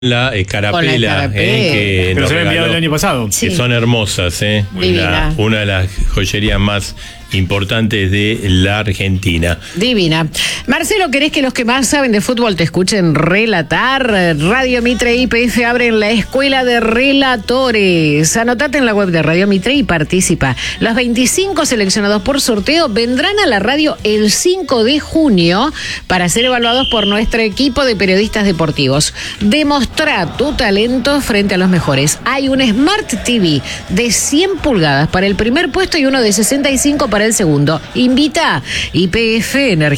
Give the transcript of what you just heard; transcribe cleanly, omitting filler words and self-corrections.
La escarapela, que pero nos se había enviado regaló, el año pasado. que Sí. son hermosas, Divina. una de las joyerías más importantes de la Argentina. Divina. Marcelo, ¿querés que los que más saben de fútbol te escuchen relatar? Radio Mitre y IPF abren la Escuela de Relatores. Anotate en la web de Radio Mitre y participa. Los 25 seleccionados por sorteo vendrán a la radio el 5 de junio para ser evaluados por nuestro equipo de periodistas deportivos. Demostrá tu talento frente a los mejores. Hay un Smart TV de 100 pulgadas para el primer puesto y uno de 65 para el segundo. Invita IPF Energía.